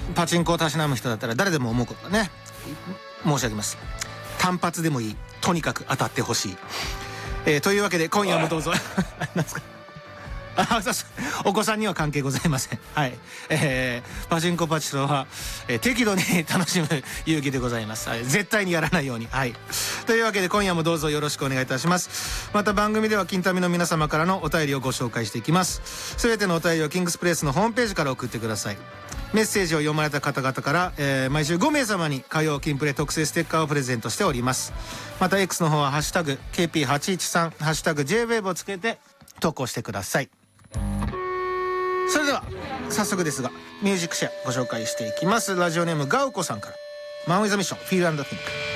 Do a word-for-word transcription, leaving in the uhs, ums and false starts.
パチンコをたしなむ人だったら誰でも思うことだね。申し上げます。単発でもいい、とにかく当たってほしい、えー、というわけで今夜もどうぞ何ですか。あ、お子さんには関係ございません。はい、えー、パチンコパチスロは、えー、適度に楽しむ遊戯でございます、はい、絶対にやらないように。はい、というわけで今夜もどうぞよろしくお願いいたします。また番組では金民の皆様からのお便りをご紹介していきます。すべてのお便りはキングスプレイスのホームページから送ってください。メッセージを読まれた方々から、えー、毎週ごめいさまに火曜金プレ特製ステッカーをプレゼントしております。また X の方はハッシュタグ ケーピーはちいちさん ハッシュタグ ジェイウェーブ をつけて投稿してください。それでは早速ですがミュージックシェアご紹介していきます。ラジオネームガウコさんからマン・ウィザ・ミッションフィール&ティンク。